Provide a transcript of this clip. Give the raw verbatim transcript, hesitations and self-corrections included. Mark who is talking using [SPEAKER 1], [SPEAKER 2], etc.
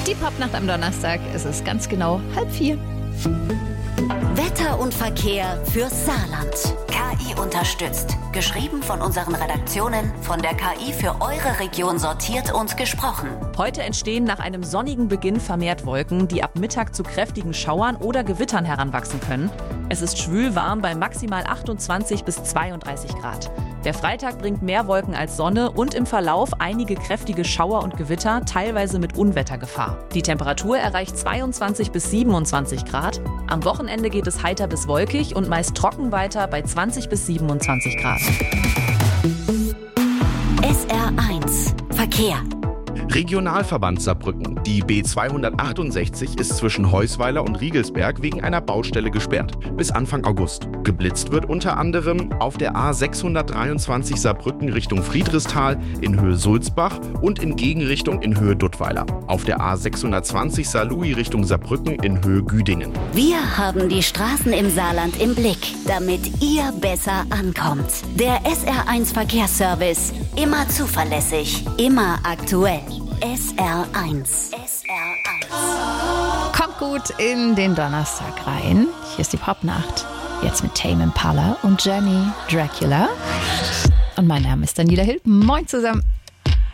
[SPEAKER 1] Die Popnacht am Donnerstag, es ist ganz genau halb vier.
[SPEAKER 2] Wetter und Verkehr fürs Saarland. K I unterstützt. Geschrieben von unseren Redaktionen, von der K I für eure Region sortiert und gesprochen.
[SPEAKER 3] Heute entstehen nach einem sonnigen Beginn vermehrt Wolken, die ab Mittag zu kräftigen Schauern oder Gewittern heranwachsen können. Es ist schwül warm bei maximal achtundzwanzig bis zweiunddreißig Grad. Der Freitag bringt mehr Wolken als Sonne und im Verlauf einige kräftige Schauer und Gewitter, teilweise mit Unwettergefahr. Die Temperatur erreicht zweiundzwanzig bis siebenundzwanzig Grad. Am Wochenende geht es heiter bis wolkig und meist trocken weiter bei zwanzig bis siebenundzwanzig Grad.
[SPEAKER 2] S R eins Verkehr.
[SPEAKER 4] Regionalverband Saarbrücken. Die B zweihundertachtundsechzig ist zwischen Heusweiler und Riegelsberg wegen einer Baustelle gesperrt. Bis Anfang August. Geblitzt wird unter anderem auf der A sechshundertdreiundzwanzig Saarbrücken Richtung Friedrichsthal in Höhe Sulzbach und in Gegenrichtung in Höhe Duttweiler. Auf der A sechshundertzwanzig Saarlouis Richtung Saarbrücken in Höhe Güdingen.
[SPEAKER 2] Wir haben die Straßen im Saarland im Blick, damit ihr besser ankommt. Der S R eins Verkehrsservice. Immer zuverlässig, immer aktuell. S R eins. S R eins.
[SPEAKER 1] Kommt gut in den Donnerstag rein. Hier ist die Popnacht. Jetzt mit Tame Impala und Jenny Dracula. Und mein Name ist Daniela Hill. Moin zusammen.